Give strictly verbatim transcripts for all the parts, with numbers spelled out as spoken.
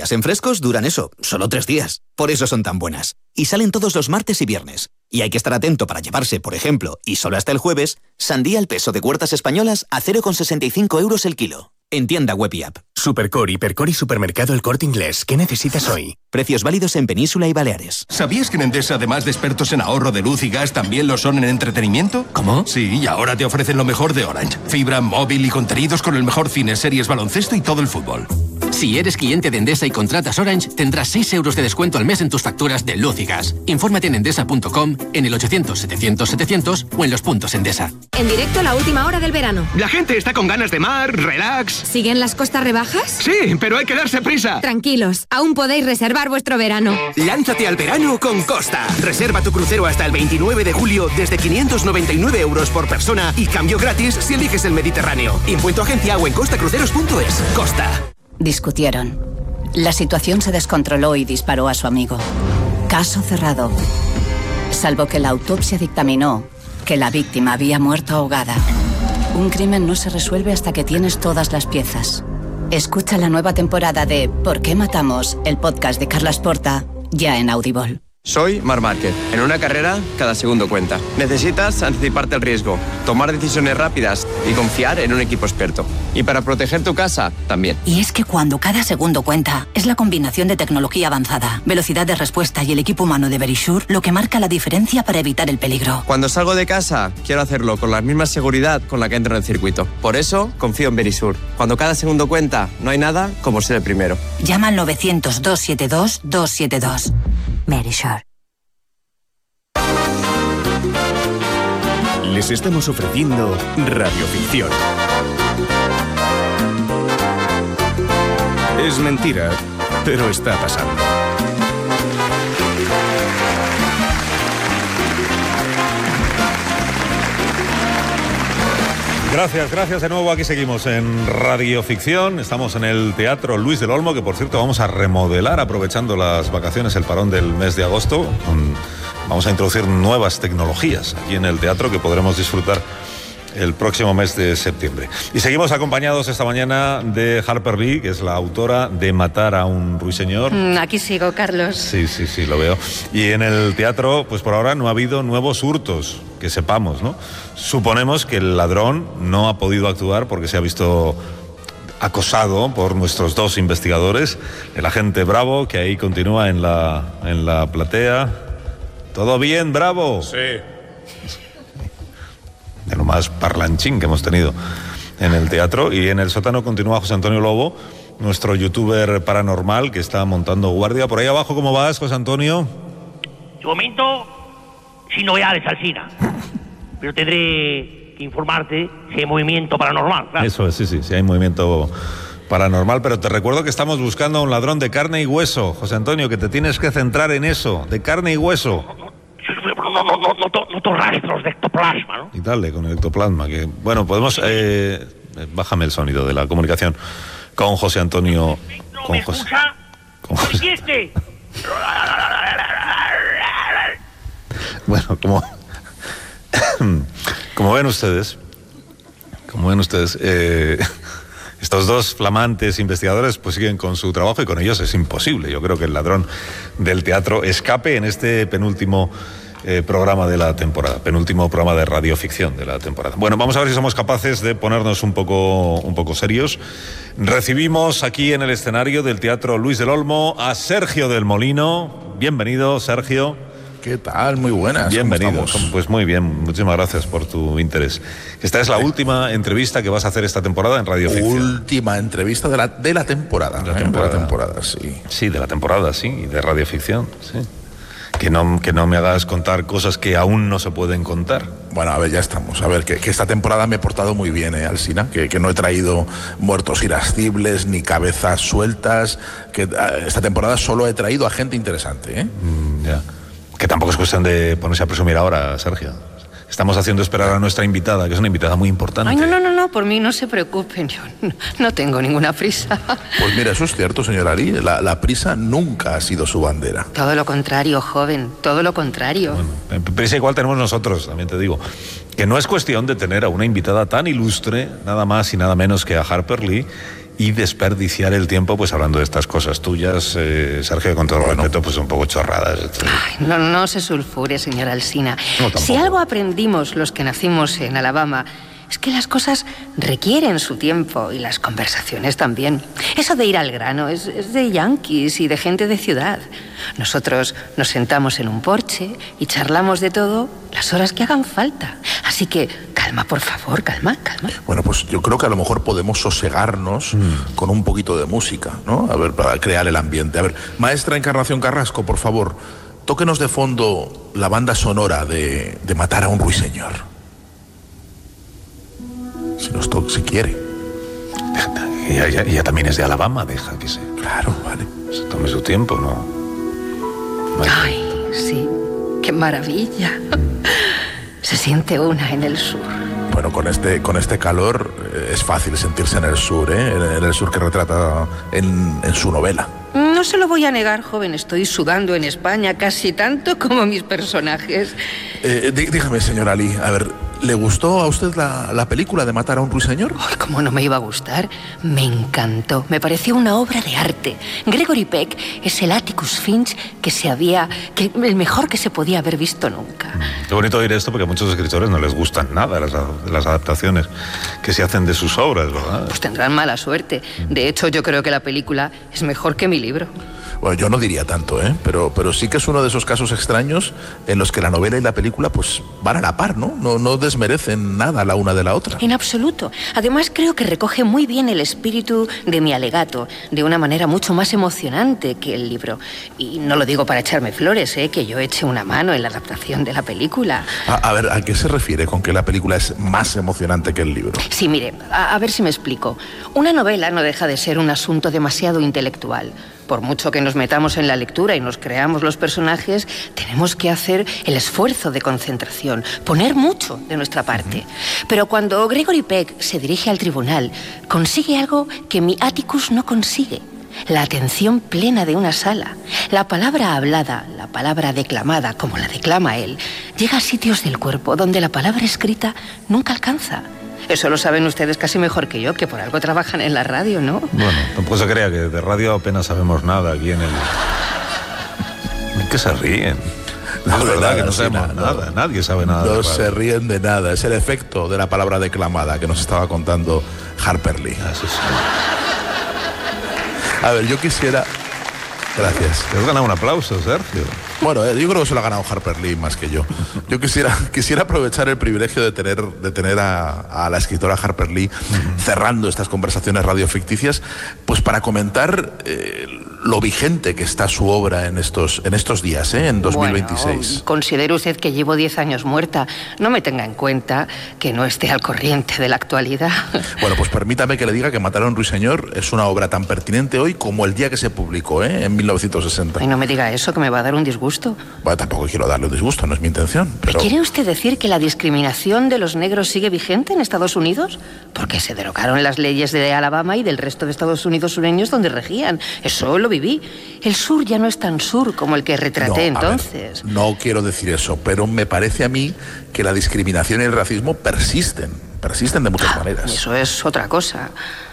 días en frescos duran eso, solo tres días. Por eso son tan buenas. Y salen todos los martes y viernes. Y hay que estar atento para llevarse, por ejemplo, y solo hasta el jueves, sandía al peso de Huertas Españolas a cero coma sesenta y cinco euros el kilo. En tienda web y app. Supercore, Hipercore y Supermercado El Corte Inglés. ¿Qué necesitas hoy? Precios válidos en Península y Baleares. ¿Sabías que en Endesa, además de expertos en ahorro de luz y gas, también lo son en entretenimiento? ¿Cómo? Sí, y ahora te ofrecen lo mejor de Orange. Fibra, móvil y contenidos con el mejor cine, series, baloncesto y todo el fútbol. Si eres cliente de Endesa y contratas Orange, tendrás seis euros de descuento al mes en tus facturas de luz y gas. Infórmate en endesa punto com, en el ochocientos setecientos setecientos o en los puntos Endesa. En directo, la última hora del verano. La gente está con ganas de mar, relax. ¿Siguen las costas rebajas? Sí, pero hay que darse prisa. Tranquilos, aún podéis reservar vuestro verano. Lánzate al verano con Costa. Reserva tu crucero hasta el veintinueve de julio desde quinientos noventa y nueve euros por persona y cambio gratis si eliges el Mediterráneo. Impuesto agencia o en costacruceros punto es. Costa. Discutieron. La situación se descontroló y disparó a su amigo. Caso cerrado. Salvo que la autopsia dictaminó que la víctima había muerto ahogada. Un crimen no se resuelve hasta que tienes todas las piezas. Escucha la nueva temporada de ¿Por qué matamos?, el podcast de Carlas Porta, ya en Audible. Soy Marc Márquez. En una carrera, cada segundo cuenta. Necesitas anticiparte al riesgo, tomar decisiones rápidas y confiar en un equipo experto. Y para proteger tu casa, también. Y es que cuando cada segundo cuenta, es la combinación de tecnología avanzada, velocidad de respuesta y el equipo humano de Verisure lo que marca la diferencia para evitar el peligro. Cuando salgo de casa, quiero hacerlo con la misma seguridad con la que entro en el circuito. Por eso, confío en Verisure. Cuando cada segundo cuenta, no hay nada como ser el primero. Llama al novecientos, doscientos setenta y dos, doscientos setenta y dos. Verisure. Les estamos ofreciendo radioficción. Es mentira, pero está pasando. Gracias, gracias de nuevo. Aquí seguimos en Radioficción. Estamos en el Teatro Luis del Olmo, que por cierto vamos a remodelar aprovechando las vacaciones, el parón del mes de agosto. Vamos a introducir nuevas tecnologías aquí en el teatro que podremos disfrutar el próximo mes de septiembre. Y seguimos acompañados esta mañana de Harper Lee, que es la autora de Matar a un ruiseñor. Mm, aquí sigo, Carlos. Sí, sí, sí, lo veo. Y en el teatro, pues por ahora no ha habido nuevos hurtos, que sepamos, ¿no? Suponemos que el ladrón no ha podido actuar porque se ha visto acosado por nuestros dos investigadores, el agente Bravo, que ahí continúa en la, en la platea. ¿Todo bien, Bravo? Sí. De lo más parlanchín que hemos tenido en el teatro. Y en el sótano continúa José Antonio Lobo, nuestro youtuber paranormal que está montando guardia. Por ahí abajo, ¿cómo vas, José Antonio? De momento, sin novedades, Alsina. Pero tendré que informarte si hay movimiento paranormal, claro. Eso es, sí, sí, sí hay movimiento paranormal. Pero te recuerdo que estamos buscando a un ladrón de carne y hueso, José Antonio, que te tienes que centrar en eso, de carne y hueso. No, no, no, noto, noto rastros de ectoplasma, ¿no? Y dale, con el ectoplasma, que bueno, podemos... Eh, bájame el sonido de la comunicación con José Antonio... ¿No con me José, escucha? con José. ¿Este? Bueno, como... como ven ustedes, como ven ustedes, eh, estos dos flamantes investigadores pues siguen con su trabajo y con ellos es imposible. Yo creo que el ladrón del teatro escape en este penúltimo eh, programa de la temporada, penúltimo programa de radioficción de la temporada. Bueno, vamos a ver si somos capaces de ponernos un poco, un poco serios. Recibimos aquí en el escenario del Teatro Luis del Olmo a Sergio del Molino. Bienvenido, Sergio. ¿Qué tal? Muy buenas. Bienvenido. Pues muy bien, muchísimas gracias por tu interés. Esta es la sí. última entrevista que vas a hacer esta temporada en Radio Ficción. Última entrevista de la, de la temporada. De la temporada. De la temporada, sí. Sí, de la temporada, sí, y de Radio Ficción, sí. Que no, que no me hagas contar cosas que aún no se pueden contar. Bueno, a ver, ya estamos. A ver, que, que esta temporada me he portado muy bien, ¿eh, Alsina? Que, que no he traído muertos irascibles ni cabezas sueltas. Que esta temporada solo he traído a gente interesante, ¿eh? Mm, ya. Que tampoco es cuestión de ponerse a presumir ahora, Sergio. Estamos haciendo esperar a nuestra invitada, que es una invitada muy importante. Ay, no, no, no, no, por mí no se preocupen, yo no, no tengo ninguna prisa. Pues mira, eso es cierto, señora Ali, la, la prisa nunca ha sido su bandera. Todo lo contrario, joven, todo lo contrario. Bueno, prisa igual tenemos nosotros, también te digo, que no es cuestión de tener a una invitada tan ilustre, nada más y nada menos que a Harper Lee, y desperdiciar el tiempo pues hablando de estas cosas tuyas, eh, Sergio, con todo el bueno. respeto, pues un poco chorradas. Ay, no, no se sulfure, señor Alsina. No, si algo aprendimos los que nacimos en Alabama, es que las cosas requieren su tiempo y las conversaciones también. Eso de ir al grano es, es de yanquis y de gente de ciudad. Nosotros nos sentamos en un porche y charlamos de todo las horas que hagan falta. Así que calma, por favor, calma, calma. Bueno, pues yo creo que a lo mejor podemos sosegarnos mm. con un poquito de música, ¿no? A ver, para crear el ambiente. A ver, maestra Encarnación Carrasco, por favor, tóquenos de fondo la banda sonora de, de Matar a un ruiseñor. Si nos toca, si quiere. Ella, ella, ella también es de Alabama, deja que se... Claro, vale. Se tome su tiempo, ¿no? no hay... Ay, sí, qué maravilla. Se siente una en el sur. Bueno, con este, con este calor eh, es fácil sentirse en el sur, ¿eh? En, en el sur que retrata en, en su novela. No se lo voy a negar, joven. Estoy sudando en España casi tanto como mis personajes. Eh, dí, dígame, señor Ali, a ver, ¿le gustó a usted la, la película de Matar a un ruiseñor? Ay, ¿cómo no me iba a gustar? Me encantó. Me pareció una obra de arte. Gregory Peck es el Atticus Finch que se había... que el mejor que se podía haber visto nunca. Qué bonito oír esto, porque a muchos escritores no les gustan nada las, las adaptaciones que se hacen de sus obras, ¿verdad? Pues tendrán mala suerte. De hecho, yo creo que la película es mejor que mi libro. Bueno, yo no diría tanto, ¿eh? Pero, pero sí que es uno de esos casos extraños en los que la novela y la película pues van a la par, ¿no? No, no desmerecen nada la una de la otra. En absoluto. Además, creo que recoge muy bien el espíritu de mi alegato, de una manera mucho más emocionante que el libro. Y no lo digo para echarme flores, ¿eh? Que yo eche una mano en la adaptación de la película. A, a ver, ¿a qué se refiere con que la película es más emocionante que el libro? Sí, mire, a, a ver si me explico. Una novela no deja de ser un asunto demasiado intelectual. Por mucho que nos metamos en la lectura y nos creamos los personajes, tenemos que hacer el esfuerzo de concentración, poner mucho de nuestra parte. Pero cuando Gregory Peck se dirige al tribunal, consigue algo que mi Atticus no consigue. La atención plena de una sala. La palabra hablada, la palabra declamada, como la declama él, llega a sitios del cuerpo donde la palabra escrita nunca alcanza. Eso lo saben ustedes casi mejor que yo, que por algo trabajan en la radio, ¿no? Bueno, tampoco se crea que de radio apenas sabemos nada aquí en el... ¿En qué se ríen? No, es verdad que no sabemos no, nada, nadie sabe nada. No se ríen de nada, es el efecto de la palabra declamada que nos estaba contando Harper Lee. Eso sí. A ver, yo quisiera... Gracias. Te has ganado un aplauso, Sergio. Bueno, eh, yo creo que se lo ha ganado Harper Lee más que yo. Yo quisiera, quisiera aprovechar el privilegio de tener, de tener a, a la escritora Harper Lee uh-huh. cerrando estas conversaciones radioficticias, pues para comentar eh, lo vigente que está su obra en estos, en estos días, ¿eh? En dos mil veintiséis. Bueno, considere usted que llevo diez años muerta. No me tenga en cuenta que no esté al corriente de la actualidad. Bueno, pues permítame que le diga que Matar a un ruiseñor es una obra tan pertinente hoy como el día que se publicó, ¿eh? En mil novecientos sesenta. Y no me diga eso, que me va a dar un disgusto. Bueno, tampoco quiero darle un disgusto, no es mi intención. Pero... ¿Quiere usted decir que la discriminación de los negros sigue vigente en Estados Unidos? Porque se derogaron las leyes de Alabama y del resto de Estados Unidos sureños donde regían. Eso lo viví. El sur ya no es tan sur como el que retraté no, entonces. Ver, no quiero decir eso, pero me parece a mí que la discriminación y el racismo persisten. Persisten de muchas ah, maneras. Eso es otra cosa.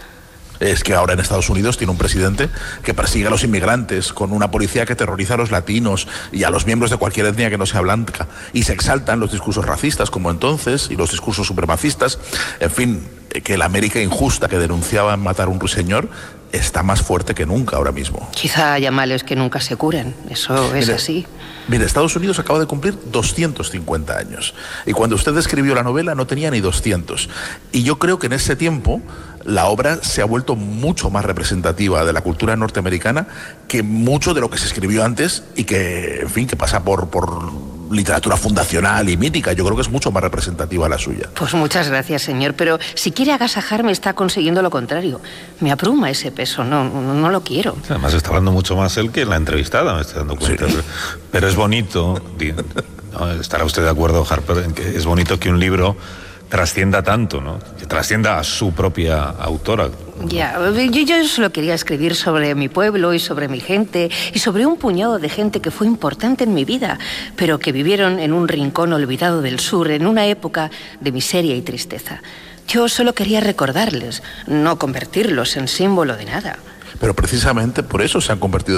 Es que ahora en Estados Unidos tiene un presidente que persigue a los inmigrantes, con una policía que terroriza a los latinos y a los miembros de cualquier etnia que no sea blanca. Y se exaltan los discursos racistas como entonces y los discursos supremacistas. En fin, que la América injusta que denunciaba en Matar a un ruiseñor está más fuerte que nunca ahora mismo. Quizá haya males que nunca se curen. Eso es mire, así. Mire, Estados Unidos acaba de cumplir doscientos cincuenta años. Y cuando usted escribió la novela no tenía ni doscientos. Y yo creo que en ese tiempo la obra se ha vuelto mucho más representativa de la cultura norteamericana que mucho de lo que se escribió antes y que, en fin, que pasa por, por literatura fundacional y mítica. Yo creo que es mucho más representativa la suya. Pues muchas gracias, señor, pero si quiere agasajarme está consiguiendo lo contrario. Me abruma ese peso, no, no, no lo quiero. Además está hablando mucho más él que la entrevistada, me estoy dando cuenta. Sí. Pero es bonito, ¿no? Estará usted de acuerdo, Harper, en que es bonito que un libro trascienda tanto, ¿no? Que trascienda a su propia autora. Ya, yo, yo solo quería escribir sobre mi pueblo y sobre mi gente y sobre un puñado de gente que fue importante en mi vida, pero que vivieron en un rincón olvidado del sur en una época de miseria y tristeza. Yo solo quería recordarles, no convertirlos en símbolo de nada. Pero precisamente por eso se han convertido